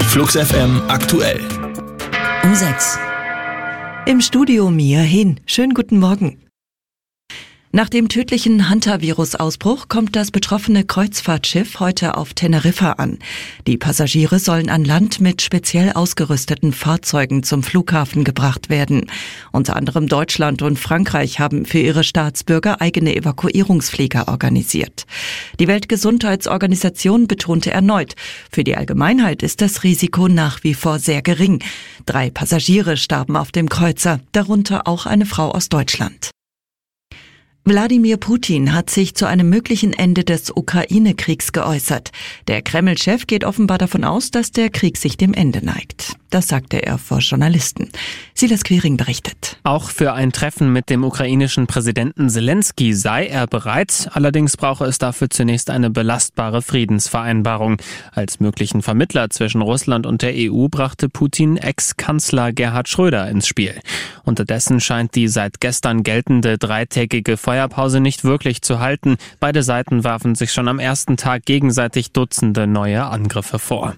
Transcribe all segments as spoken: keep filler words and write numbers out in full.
Flux F M aktuell. Um sechs. Im Studio Mia Hin. Schönen guten Morgen. Nach dem tödlichen Hanta-Virus-Ausbruch kommt das betroffene Kreuzfahrtschiff heute auf Teneriffa an. Die Passagiere sollen an Land mit speziell ausgerüsteten Fahrzeugen zum Flughafen gebracht werden. Unter anderem Deutschland und Frankreich haben für ihre Staatsbürger eigene Evakuierungsflieger organisiert. Die Weltgesundheitsorganisation betonte erneut, für die Allgemeinheit ist das Risiko nach wie vor sehr gering. Drei Passagiere starben auf dem Kreuzer, darunter auch eine Frau aus Deutschland. Wladimir Putin hat sich zu einem möglichen Ende des Ukraine-Kriegs geäußert. Der Kreml-Chef geht offenbar davon aus, dass der Krieg sich dem Ende neigt. Das sagte er vor Journalisten. Silas Quiring berichtet. Auch für ein Treffen mit dem ukrainischen Präsidenten Zelensky sei er bereit. Allerdings brauche es dafür zunächst eine belastbare Friedensvereinbarung. Als möglichen Vermittler zwischen Russland und der E U brachte Putin Ex-Kanzler Gerhard Schröder ins Spiel. Unterdessen scheint die seit gestern geltende dreitägige Feuerpause nicht wirklich zu halten. Beide Seiten warfen sich schon am ersten Tag gegenseitig Dutzende neue Angriffe vor.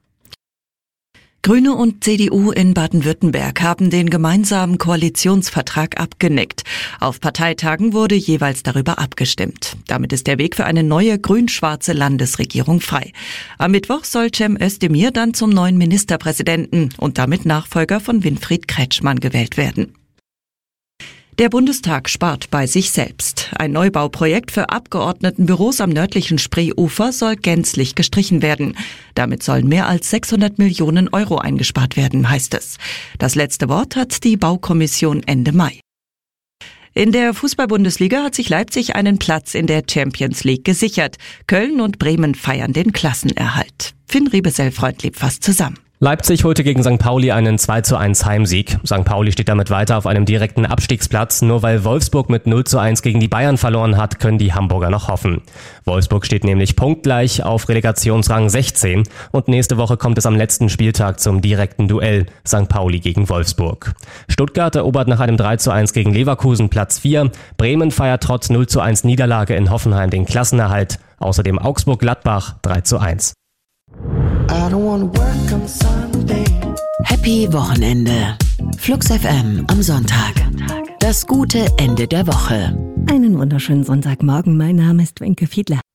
Grüne und C D U in Baden-Württemberg haben den gemeinsamen Koalitionsvertrag abgenickt. Auf Parteitagen wurde jeweils darüber abgestimmt. Damit ist der Weg für eine neue grün-schwarze Landesregierung frei. Am Mittwoch soll Cem Özdemir dann zum neuen Ministerpräsidenten und damit Nachfolger von Winfried Kretschmann gewählt werden. Der Bundestag spart bei sich selbst. Ein Neubauprojekt für Abgeordnetenbüros am nördlichen Spreeufer soll gänzlich gestrichen werden. Damit sollen mehr als sechshundert Millionen Euro eingespart werden, heißt es. Das letzte Wort hat die Baukommission Ende Mai. In der Fußball-Bundesliga hat sich Leipzig einen Platz in der Champions League gesichert. Köln und Bremen feiern den Klassenerhalt. Finn Riebesell-Freundlieb fasst zusammen. Leipzig holte gegen Sankt Pauli einen zwei zu eins Heimsieg. Sankt Pauli steht damit weiter auf einem direkten Abstiegsplatz. Nur weil Wolfsburg mit null zu eins gegen die Bayern verloren hat, können die Hamburger noch hoffen. Wolfsburg steht nämlich punktgleich auf Relegationsrang sechzehn und nächste Woche kommt es am letzten Spieltag zum direkten Duell Sankt Pauli gegen Wolfsburg. Stuttgart erobert nach einem drei zu eins gegen Leverkusen Platz vier. Bremen feiert trotz null zu eins Niederlage in Hoffenheim den Klassenerhalt. Außerdem Augsburg-Gladbach drei zu eins. Happy Wochenende. Flux F M am Sonntag. Das gute Ende der Woche. Einen wunderschönen Sonntagmorgen. Mein Name ist Wenke Fiedler.